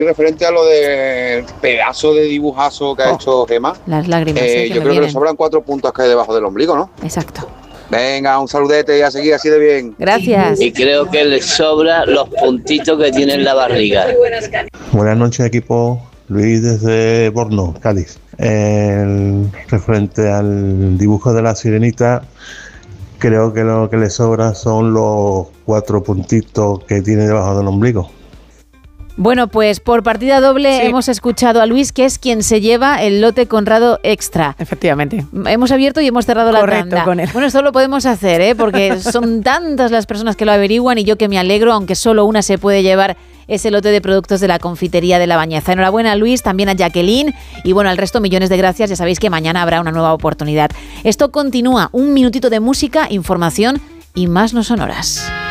Referente a lo del pedazo de dibujazo que ha hecho Gemma, las lágrimas. yo creo que le sobran 4 puntos que hay debajo del ombligo, ¿no? Exacto. Venga, un saludete y a seguir así de bien. Gracias. Y creo que le sobra los puntitos que tiene en la barriga. Buenas noches, equipo. Luis desde Borno, Cádiz. Referente al dibujo de la sirenita, creo que lo que le sobra son los 4 puntitos que tiene debajo del ombligo. Bueno, pues por partida doble hemos escuchado a Luis, que es quien se lleva el lote Conrado Extra. Efectivamente. Hemos abierto y hemos cerrado la tanda. Con él. Bueno, esto lo podemos hacer, porque son tantas las personas que lo averiguan y yo que me alegro, aunque solo una se puede llevar ese lote de productos de la confitería de La Bañeza. Enhorabuena a Luis, también a Jacqueline y bueno, al resto millones de gracias. Ya sabéis que mañana habrá una nueva oportunidad. Esto continúa, un minutito de música, información y más no sonoras.